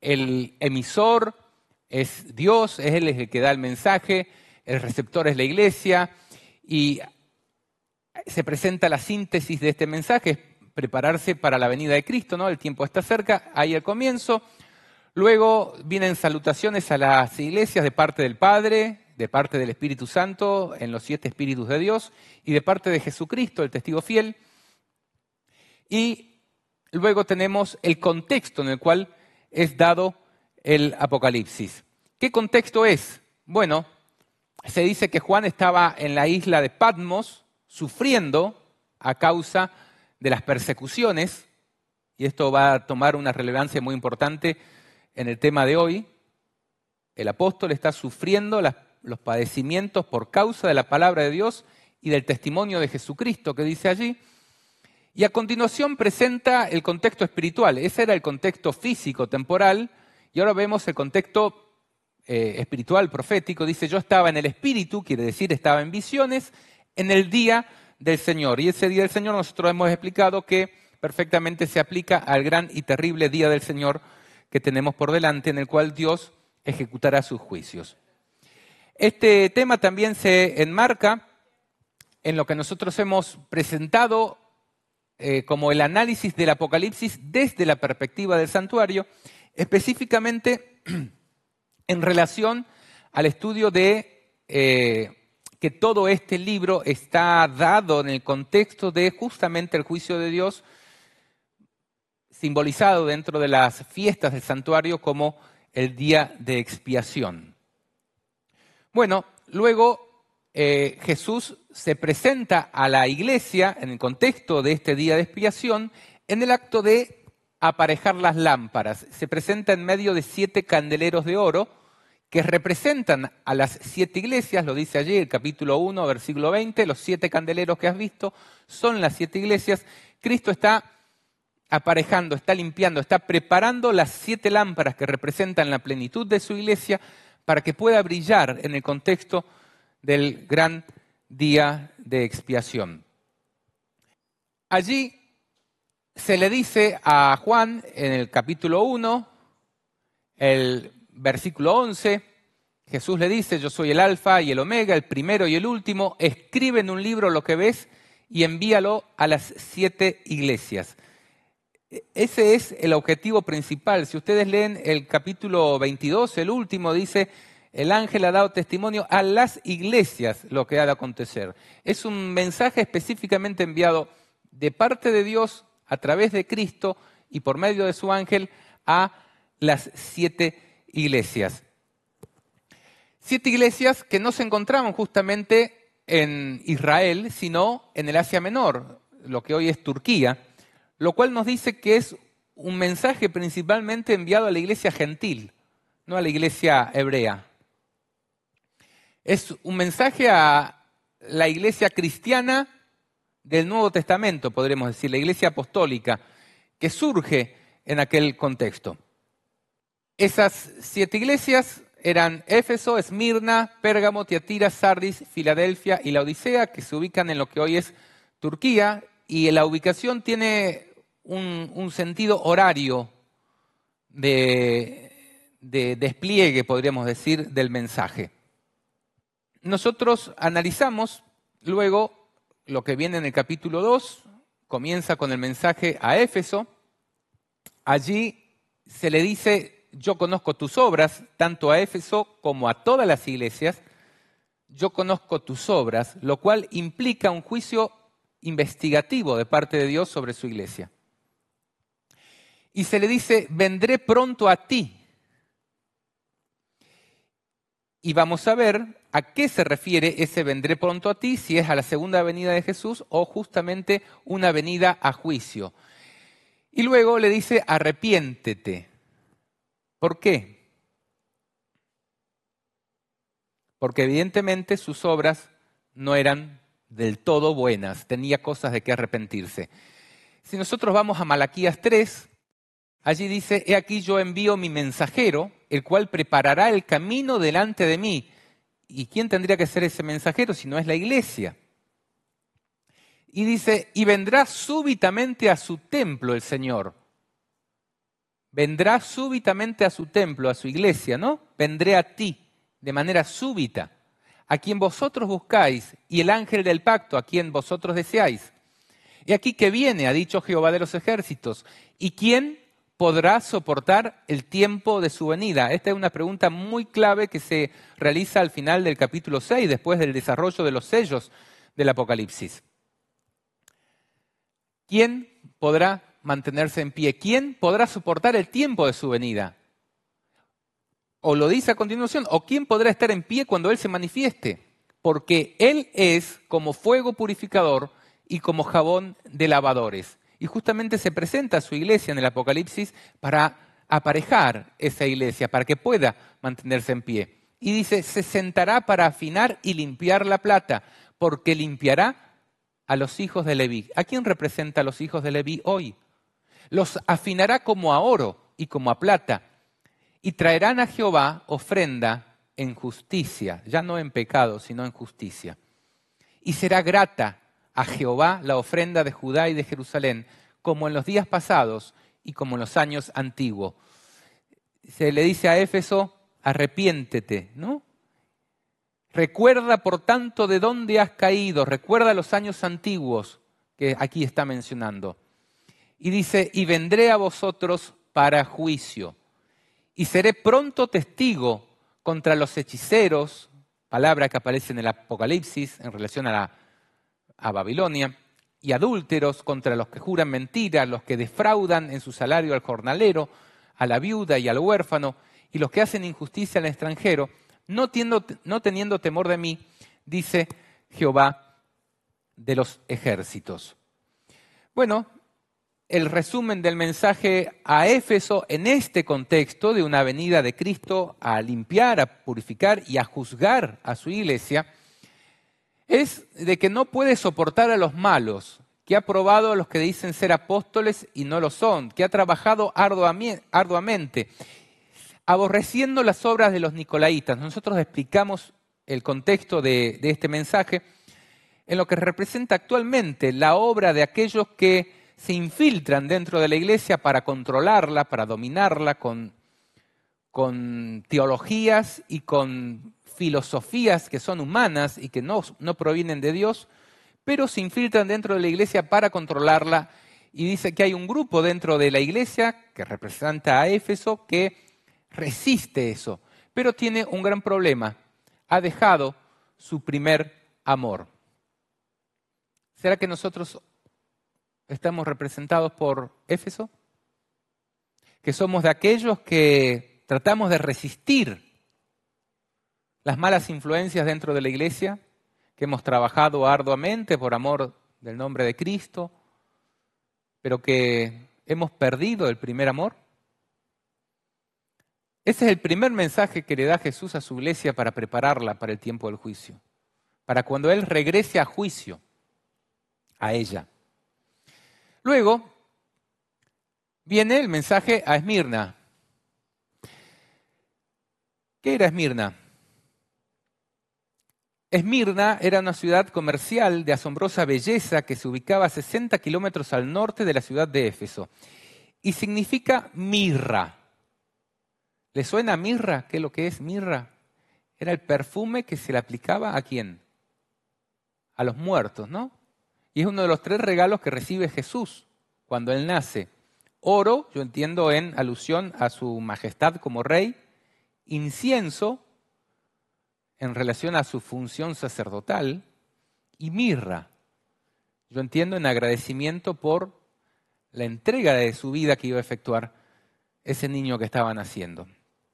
el emisor es Dios, es Él el que da el mensaje, el receptor es la iglesia, y se presenta la síntesis de este mensaje, prepararse para la venida de Cristo, ¿no? El tiempo está cerca, ahí al comienzo. Luego vienen salutaciones a las iglesias de parte del Padre, de parte del Espíritu Santo, en los 7 Espíritus de Dios, y de parte de Jesucristo, el testigo fiel. Y luego tenemos el contexto en el cual es dado el Apocalipsis. ¿Qué contexto es? Bueno, se dice que Juan estaba en la isla de Patmos sufriendo a causa de las persecuciones, y esto va a tomar una relevancia muy importante en el tema de hoy. El apóstol está sufriendo los padecimientos por causa de la palabra de Dios y del testimonio de Jesucristo que dice allí. Y a continuación presenta el contexto espiritual. Ese era el contexto físico, temporal, y ahora vemos el contexto espiritual, profético. Dice, yo estaba en el Espíritu, quiere decir, estaba en visiones, en el día del Señor. Y ese día del Señor nosotros hemos explicado que perfectamente se aplica al gran y terrible día del Señor que tenemos por delante, en el cual Dios ejecutará sus juicios. Este tema también se enmarca en lo que nosotros hemos presentado como el análisis del Apocalipsis desde la perspectiva del santuario, específicamente en relación al estudio de que todo este libro está dado en el contexto de justamente el juicio de Dios, simbolizado dentro de las fiestas del santuario como el día de expiación. Bueno, luego Jesús se presenta a la iglesia en el contexto de este día de expiación en el acto de aparejar las lámparas. Se presenta en medio de 7 candeleros de oro que representan a las 7 iglesias, lo dice allí el capítulo 1, versículo 20, los 7 candeleros que has visto son las 7 iglesias. Cristo está aparejando, está limpiando, está preparando las 7 lámparas que representan la plenitud de su iglesia para que pueda brillar en el contexto del gran día de expiación. Allí se le dice a Juan en el capítulo 1, el versículo 11, Jesús le dice, yo soy el alfa y el omega, el primero y el último, escribe en un libro lo que ves y envíalo a las 7 iglesias. Ese es el objetivo principal. Si ustedes leen el capítulo 22, el último, dice, el ángel ha dado testimonio a las iglesias lo que ha de acontecer. Es un mensaje específicamente enviado de parte de Dios a través de Cristo y por medio de su ángel a las 7 iglesias. 7 iglesias que no se encontraban justamente en Israel, sino en el Asia Menor, lo que hoy es Turquía, lo cual nos dice que es un mensaje principalmente enviado a la iglesia gentil, no a la iglesia hebrea. Es un mensaje a la iglesia cristiana del Nuevo Testamento, podremos decir, la iglesia apostólica, que surge en aquel contexto. Esas 7 iglesias eran Éfeso, Esmirna, Pérgamo, Tiatira, Sardis, Filadelfia y Laodicea, que se ubican en lo que hoy es Turquía, y la ubicación tiene un sentido horario de despliegue, podríamos decir, del mensaje. Nosotros analizamos luego lo que viene en el capítulo 2, comienza con el mensaje a Éfeso. Allí se le dice, yo conozco tus obras, tanto a Éfeso como a todas las iglesias, yo conozco tus obras, lo cual implica un juicio investigativo de parte de Dios sobre su iglesia. Y se le dice, vendré pronto a ti. Y vamos a ver a qué se refiere ese vendré pronto a ti, si es a la segunda venida de Jesús o justamente una venida a juicio. Y luego le dice, arrepiéntete. ¿Por qué? Porque evidentemente sus obras no eran del todo buenas, tenía cosas de qué arrepentirse. Si nosotros vamos a Malaquías 3, allí dice, he aquí yo envío mi mensajero, el cual preparará el camino delante de mí. ¿Y quién tendría que ser ese mensajero si no es la iglesia? Y dice, y vendrá súbitamente a su templo el Señor. vendrá súbitamente a su templo, a su iglesia, ¿no? Vendré a ti de manera súbita, a quien vosotros buscáis, y el ángel del pacto, a quien vosotros deseáis. Y aquí que viene, ha dicho Jehová de los ejércitos, ¿y quién podrá soportar el tiempo de su venida? Esta es una pregunta muy clave que se realiza al final del capítulo 6, después del desarrollo de los sellos del Apocalipsis. ¿Quién podrá mantenerse en pie? ¿Quién podrá soportar el tiempo de su venida? O lo dice a continuación, ¿o quién podrá estar en pie cuando Él se manifieste? Porque Él es como fuego purificador y como jabón de lavadores. Y justamente se presenta a su iglesia en el Apocalipsis para aparejar esa iglesia, para que pueda mantenerse en pie. Y dice, se sentará para afinar y limpiar la plata, porque limpiará a los hijos de Leví. ¿A quién representa a los hijos de Leví hoy? Los afinará como a oro y como a plata, y traerán a Jehová ofrenda en justicia, ya no en pecado, sino en justicia. Y será grata a Jehová la ofrenda de Judá y de Jerusalén, como en los días pasados y como en los años antiguos. Se le dice a Éfeso, arrepiéntete, ¿no? Recuerda, por tanto, de dónde has caído, recuerda los años antiguos que aquí está mencionando. Y dice, y vendré a vosotros para juicio. Y seré pronto testigo contra los hechiceros, palabra que aparece en el Apocalipsis en relación a Babilonia, y adúlteros, contra los que juran mentiras, los que defraudan en su salario al jornalero, a la viuda y al huérfano, y los que hacen injusticia al extranjero, no teniendo temor de mí, dice Jehová de los ejércitos. Bueno, el resumen del mensaje a Éfeso en este contexto de una venida de Cristo a limpiar, a purificar y a juzgar a su iglesia, es de que no puede soportar a los malos, que ha probado a los que dicen ser apóstoles y no lo son, que ha trabajado arduamente, aborreciendo las obras de los nicolaitas. Nosotros explicamos el contexto de este mensaje en lo que representa actualmente la obra de aquellos que se infiltran dentro de la iglesia para controlarla, para dominarla con teologías y con filosofías que son humanas y que no provienen de Dios, pero se infiltran dentro de la iglesia para controlarla. Y dice que hay un grupo dentro de la iglesia que representa a Éfeso que resiste eso, pero tiene un gran problema. Ha dejado su primer amor. ¿Será que nosotros estamos representados por Éfeso? Que somos de aquellos que tratamos de resistir las malas influencias dentro de la iglesia, que hemos trabajado arduamente por amor del nombre de Cristo, pero que hemos perdido el primer amor. Ese es el primer mensaje que le da Jesús a su iglesia para prepararla para el tiempo del juicio, para cuando Él regrese a juicio a ella. Luego viene el mensaje a Esmirna. ¿Qué era Esmirna? Esmirna era una ciudad comercial de asombrosa belleza que se ubicaba a 60 kilómetros al norte de la ciudad de Éfeso y significa mirra. ¿Le suena mirra? ¿Qué es lo que es mirra? Era el perfume que se le aplicaba ¿a quién? A los muertos, ¿no? Y es uno de los 3 regalos que recibe Jesús cuando Él nace. Oro, yo entiendo en alusión a su majestad como rey, incienso, en relación a su función sacerdotal, y mirra, yo entiendo en agradecimiento por la entrega de su vida que iba a efectuar ese niño que estaba naciendo.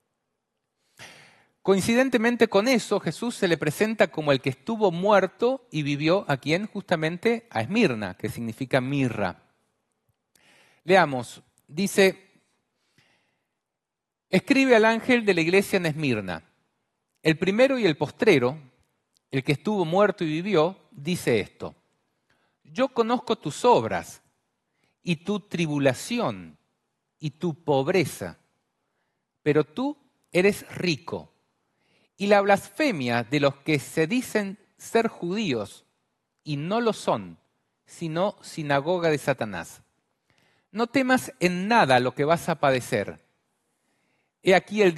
Coincidentemente con eso, Jesús se le presenta como el que estuvo muerto y vivió ¿a quién? Justamente a Esmirna, que significa mirra. Leamos, dice, escribe al ángel de la iglesia en Esmirna. El primero y el postrero, el que estuvo muerto y vivió, dice esto. Yo conozco tus obras y tu tribulación y tu pobreza, pero tú eres rico. Y la blasfemia de los que se dicen ser judíos y no lo son, sino sinagoga de Satanás. no temas en nada lo que vas a padecer. He aquí el